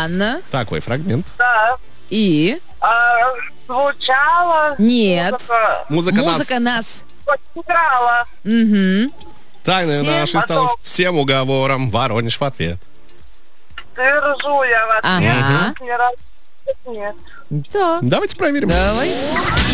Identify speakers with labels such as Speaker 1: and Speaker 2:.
Speaker 1: Анна.
Speaker 2: Такой фрагмент.
Speaker 3: Да.
Speaker 1: И?
Speaker 3: Звучала.
Speaker 1: Нет.
Speaker 2: Музыка
Speaker 1: нас.
Speaker 3: Играла.
Speaker 1: Угу.
Speaker 2: Тайны
Speaker 1: Всем
Speaker 2: наши стали всем уговором. Воронеж в ответ.
Speaker 3: Держу я в ответ.
Speaker 1: Ага.
Speaker 3: Ни разу нет.
Speaker 1: Так.
Speaker 2: Давайте проверим.
Speaker 1: Давайте.